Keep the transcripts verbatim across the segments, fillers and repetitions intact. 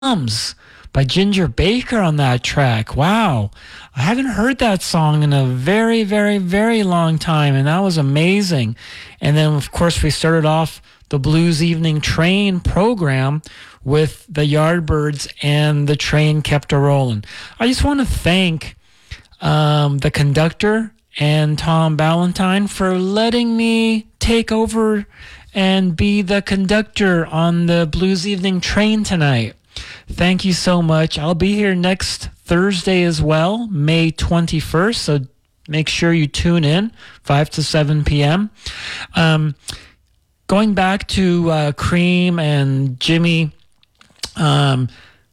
Comes by Ginger Baker on that track. Wow. I haven't heard that song in a very, very, very long time, and that was amazing. And then, of course, we started off the Blues Evening Train program with the Yardbirds and The Train Kept A-Rollin'. I just want to thank um, the conductor and Tom Ballantyne for letting me take over and be the conductor on the Blues Evening Train tonight. Thank you so much. I'll be here next Thursday as well, May twenty-first, so make sure you tune in, five to seven p.m. Um, going back to uh, Cream and Jimmy, um,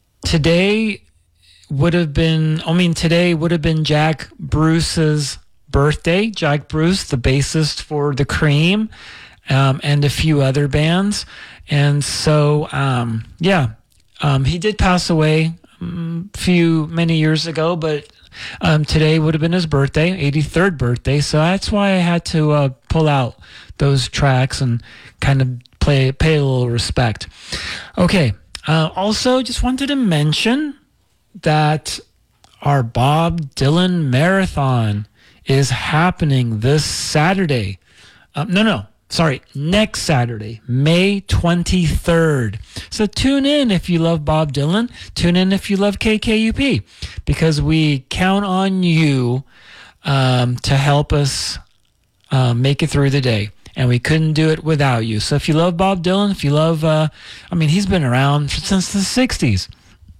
today would have been, I mean, today would have been Jack Bruce's birthday. Jack Bruce, the bassist for the Cream, um, and a few other bands. And so, um, yeah, um, he did pass away a few, many years ago, but um, today would have been his birthday, eighty-third birthday. So that's why I had to uh, pull out those tracks and kind of play, pay a little respect. Okay. Uh, also, just wanted to mention that our Bob Dylan Marathon is happening this Saturday. Um, no, no, sorry, next Saturday, May twenty-third. So tune in if you love Bob Dylan. Tune in if you love K K U P, because we count on you um, to help us uh, make it through the day. And we couldn't do it without you. So if you love Bob Dylan, if you love, uh, I mean, he's been around since the sixties.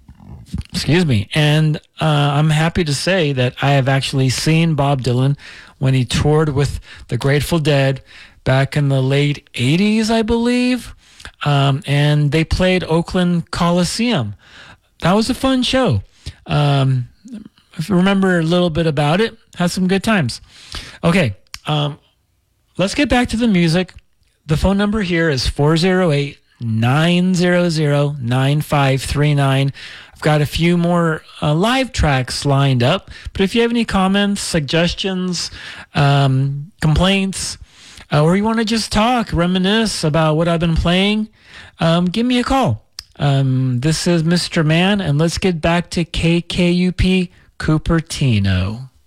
Excuse me. And uh, I'm happy to say that I have actually seen Bob Dylan when he toured with the Grateful Dead back in the late eighties, I believe. Um, and they played Oakland Coliseum. That was a fun show. Um, if you remember a little bit about it, had some good times. Okay. Um, let's get back to the music. The phone number here is four oh eight, nine hundred, nine five three nine. I've got a few more uh, live tracks lined up, but if you have any comments, suggestions, um, complaints, uh, or you want to just talk, reminisce about what I've been playing, um, give me a call. Um, this is Mister Mann, and let's get back to K K U P Cupertino.